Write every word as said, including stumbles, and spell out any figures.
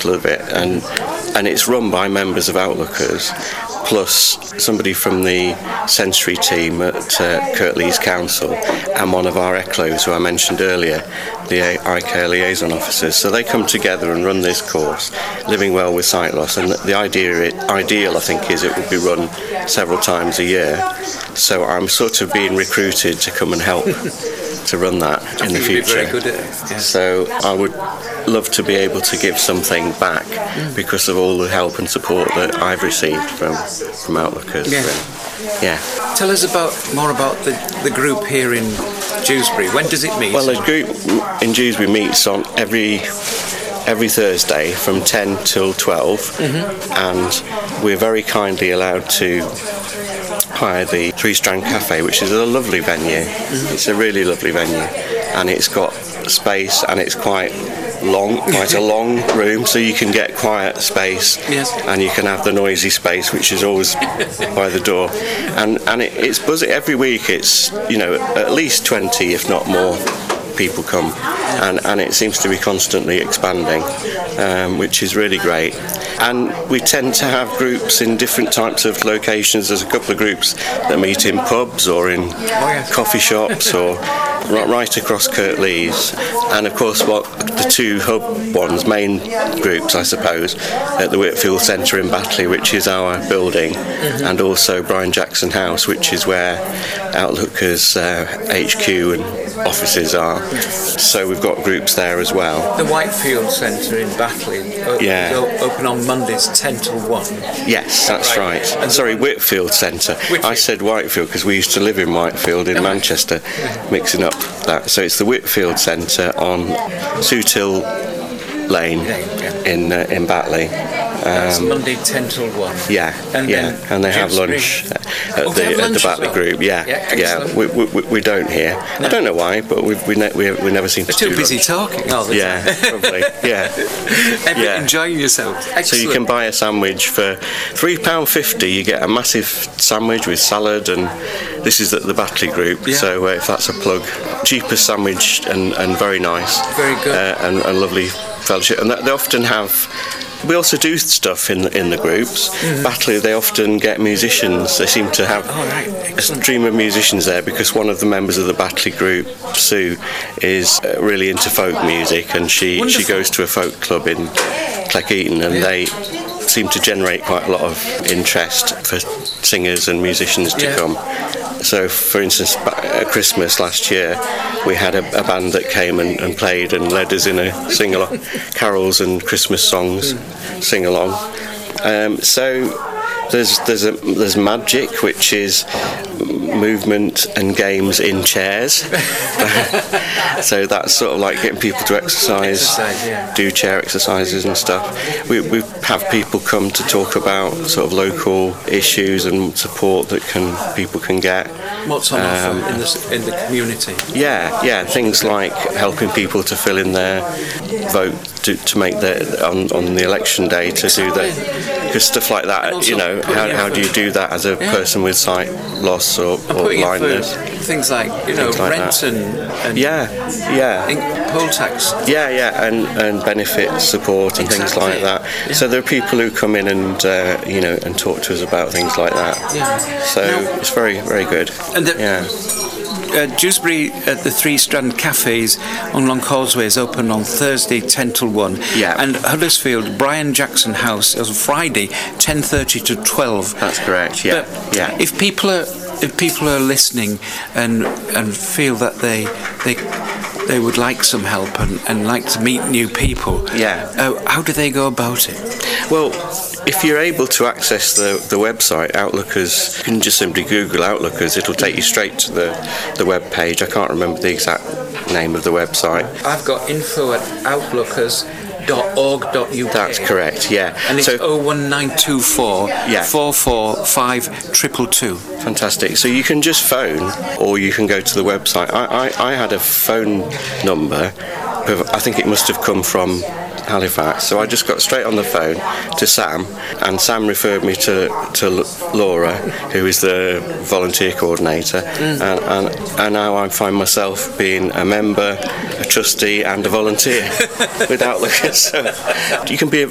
title of it, and and it's run by members of Outlookers, plus somebody from the sensory team at uh, Kirklees Council, and one of our E C L Os who I mentioned earlier, the I C A liaison officers. So they come together and run this course, Living Well with Sight Loss, and the idea, it, ideal I think is it would be run several times a year. So I'm sort of being recruited to come and help to run that I in the future. You'd be very good at it. Yeah. So I would love to be able to give something back mm. because of all the help and support that I've received from from Outlookers. Yeah. And, yeah. Tell us about more about the, the group here in Dewsbury. When does it meet? Well, the group in Dewsbury meets on every every Thursday from ten till twelve, mm-hmm. and we're very kindly allowed to hire the Three Strand Cafe, which is a lovely venue. Mm-hmm. It's a really lovely venue, and it's got space, and it's quite long, quite a long room, so you can get quiet space, yes. and you can have the noisy space, which is always by the door. And and it, it's buzzing every week. It's, you know, at least twenty, if not more, people come, and, and it seems to be constantly expanding, um, which is really great. And we tend to have groups in different types of locations. There's a couple of groups that meet in pubs or in oh, yes. coffee shops or right, right across Kirklees. And of course, what the two hub ones, main groups, I suppose, at the Whitfield Centre in Batley, which is our building, mm-hmm. and also Brian Jackson House, which is where Outlookers uh, H Q and offices are. So we've got groups there as well. The Whitefield Centre in Batley, o- yeah. open on Mondays ten till one. Yes, that's right. right. And Sorry, Whitfield Centre. Whitfield. I said Whitefield because we used to live in Whitefield in oh, Manchester, yeah. mixing up that. So it's the Whitfield Centre on Sootill Lane yeah. in uh, in Batley. That's Um, Monday ten till one. Yeah, and yeah, and they have lunch at oh, the, have at the lunch Batley well? group. Yeah, yeah, yeah. We, we we don't here. No. I don't know why, but we we ne- we, we never seem They're to. too do busy lunch. talking all the yeah, time. probably. Yeah, yeah. yeah. Enjoying yourself. Excellent. So you can buy a sandwich for three pound fifty. You get a massive sandwich with salad, and this is at the Batley group. Yeah. So uh, if that's a plug, cheapest sandwich and, and very nice. Very good. Uh, and, and lovely fellowship, and that, they often have. We also do stuff in in the groups. Mm-hmm. Batley, they often get musicians. They seem to have oh, right. a stream of musicians there because one of the members of the Batley group, Sue, is uh, really into folk music, and she, she goes to a folk club in Cleckheaton, and yeah. they seem to generate quite a lot of interest for singers and musicians to yeah. come. So, for instance, at Christmas last year, we had a, a band that came and, and played and led us in a sing-along, carols and Christmas songs, mm. sing-along. Um, so there's there's a there's magic, which is movement and games in chairs. So that's sort of like getting people to exercise, exercise yeah. do chair exercises and stuff. We we have people come to talk about sort of local issues and support that can people can get. What's on um, offer in the in the community? Yeah, yeah, things like helping people to fill in their vote to, to make their on, on the election day to do the because stuff like that. You know, how how do you do that as a yeah. person with sight loss or, or blindness? Things like you know like rent that. and, and yeah, yeah, poll tax. Yeah, yeah, and, and benefit support and exactly. things like that. Yeah. So there are people who come in and uh, you know and talk to us about things like that. Yeah. So now, it's very very good. And the, yeah. Uh, Dewsbury at the Three Strand Cafes on Long Causeway is open on Thursday ten till one. Yeah. And Huddersfield, Brian Jackson House is on Friday ten thirty to twelve. That's correct. Yeah. But yeah. If people are if people are listening and and feel that they they they would like some help and, and like to meet new people, yeah. Uh, how do they go about it? Well, if you're able to access the, the website, Outlookers, you can just simply Google Outlookers. It'll take you straight to the, the web page. I can't remember the exact name of the website. I've got info at outlookers dot org dot U K. That's correct, yeah. And it's so, oh one nine two four, yeah. four four five two two two. Fantastic. So you can just phone or you can go to the website. I, I, I had a phone number, I think it must have come from Halifax, so I just got straight on the phone to Sam, and Sam referred me to, to Laura, who is the volunteer coordinator, mm. and, and, and now I find myself being a member, a trustee and a volunteer with Outlookers. So you can be a